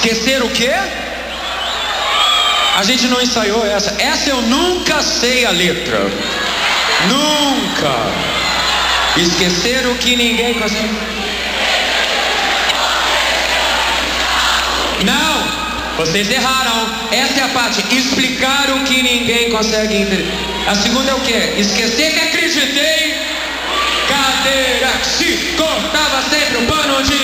Esquecer o quê? A gente não ensaiou essa. Essa eu nunca sei a letra. Nunca. Esquecer o que ninguém consegue. Não, vocês erraram. Essa é a parte. Explicar o que ninguém consegue entender. A segunda é o quê? Esquecer que acreditei. Cadeira que se cortava sempre o pano de